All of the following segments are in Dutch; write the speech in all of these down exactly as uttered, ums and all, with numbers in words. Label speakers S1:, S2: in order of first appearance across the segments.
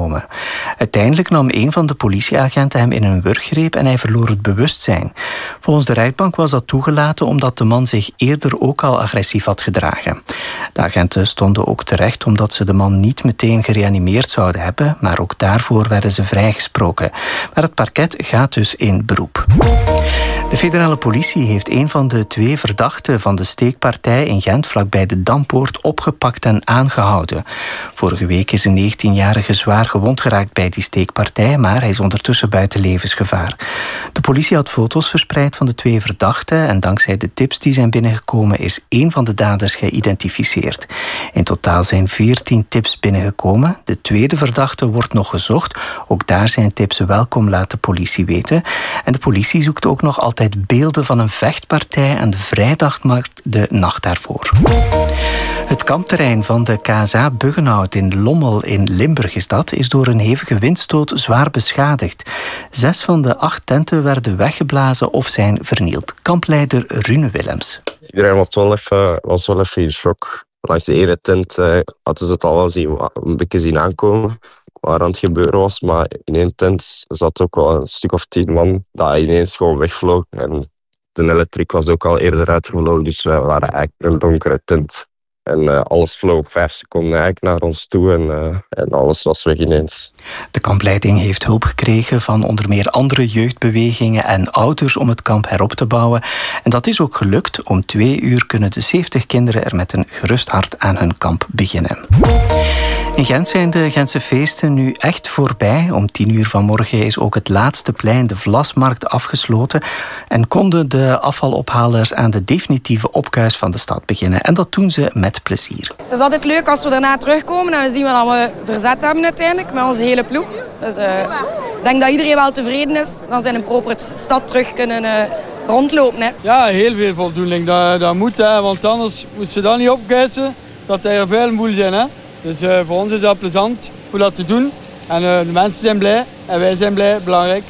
S1: genomen. Uiteindelijk nam een van de politieagenten hem in een wurggreep en hij verloor het bewustzijn. Volgens de rechtbank was dat toegelaten omdat de man zich eerder ook al agressief had gedragen. De agenten stonden ook terecht omdat ze de man niet meteen gereanimeerd zouden hebben, maar ook daarvoor werden ze vrijgesproken. Maar het parket gaat dus in beroep. De federale politie heeft een van de twee verdachten van de steekpartij in Gent vlakbij de Dampoort opgepakt en aangehouden. Vorige week is een negentienjarige zwaar gewond geraakt bij die steekpartij, maar hij is ondertussen buiten levensgevaar. De politie had foto's verspreid van de twee verdachten en dankzij de tips die zijn binnengekomen is één van de daders geïdentificeerd. In totaal zijn veertien tips binnengekomen. De tweede verdachte wordt nog gezocht. Ook daar zijn tips welkom, laat de politie weten. En de politie zoekt ook nog altijd beelden van een vechtpartij en de vrijdagmarkt de nacht daarvoor. Het kampterrein van de K S A Buggenhout in Lommel in Limburg is dat, is door een hevige windstoot zwaar beschadigd. Zes van de acht tenten werden weggeblazen of zijn vernield. Kampleider Rune Willems.
S2: Iedereen was wel even, was wel even in shock. Langs de ene tent eh, hadden ze het al wel zien, een beetje zien aankomen waar aan het gebeuren was. Maar in één tent zat ook wel een stuk of tien man dat ineens gewoon wegvloog. En de elektriek was ook al eerder uitgevlogen, dus we waren eigenlijk in een donkere tent. En uh, alles vloog vijf seconden eigenlijk naar ons toe en, uh, en alles was weg ineens.
S1: De kampleiding heeft hulp gekregen van onder meer andere jeugdbewegingen en ouders om het kamp herop te bouwen. En dat is ook gelukt. Om twee uur kunnen de zeventig kinderen er met een gerust hart aan hun kamp beginnen. In Gent zijn de Gentse feesten nu echt voorbij. Om tien uur vanmorgen is ook het laatste plein, de Vlasmarkt, afgesloten. En konden de afvalophalers aan de definitieve opkuis van de stad beginnen. En dat doen ze met plezier.
S3: Het is altijd leuk als we daarna terugkomen en we zien wat we verzet hebben uiteindelijk met onze hele ploeg. Dus uh, ik denk dat iedereen wel tevreden is. Dan zijn we proper de stad terug kunnen uh, rondlopen. Hè.
S4: Ja, heel veel voldoening. Dat, dat moet, hè, want anders moesten ze dat niet opkuisen. Dat er veel een boel zijn. Hè. Dus uh, voor ons is dat plezant om dat te doen. En uh, de mensen zijn blij en wij zijn blij, belangrijk.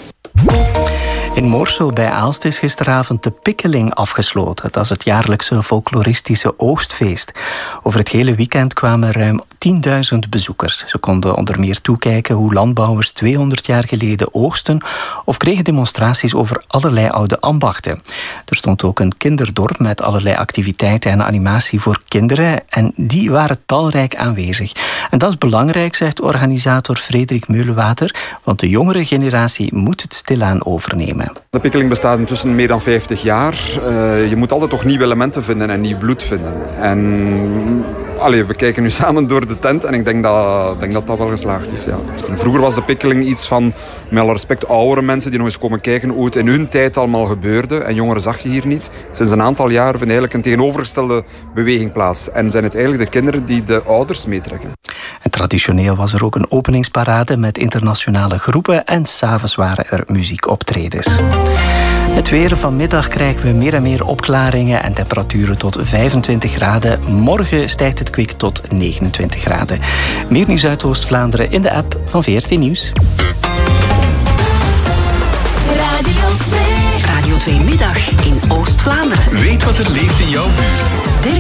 S1: In Moorsel bij Aalst is gisteravond de Pikkeling afgesloten. Dat is het jaarlijkse folkloristische oogstfeest. Over het hele weekend kwamen ruim tienduizend bezoekers. Ze konden onder meer toekijken hoe landbouwers tweehonderd jaar geleden oogsten of kregen demonstraties over allerlei oude ambachten. Er stond ook een kinderdorp met allerlei activiteiten en animatie voor kinderen en die waren talrijk aanwezig. En dat is belangrijk, zegt organisator Frederik Meulenwater, want de jongere generatie moet het stilaan overnemen.
S5: De Pikkeling bestaat intussen meer dan vijftig jaar. Uh, je moet altijd toch nieuwe elementen vinden en nieuw bloed vinden. En allee, we kijken nu samen door de tent en ik denk dat denk dat, dat wel geslaagd is. Ja. Vroeger was de Pikkeling iets van, met alle respect, oudere mensen die nog eens komen kijken hoe het in hun tijd allemaal gebeurde. En jongeren zag je hier niet. Sinds een aantal jaar vindt eigenlijk een tegenovergestelde beweging plaats. En zijn het eigenlijk de kinderen die de ouders meetrekken.
S1: En traditioneel was er ook een openingsparade met internationale groepen en 's avonds waren er muziekoptredens. Het weer. Vanmiddag krijgen we meer en meer opklaringen en temperaturen tot vijfentwintig graden. Morgen stijgt het kwik tot negenentwintig graden. Meer nieuws uit Oost-Vlaanderen in de app van V R T Nieuws.
S6: Radio twee. Radio twee Middag in Oost-Vlaanderen.
S7: Weet wat er leeft in jouw buurt.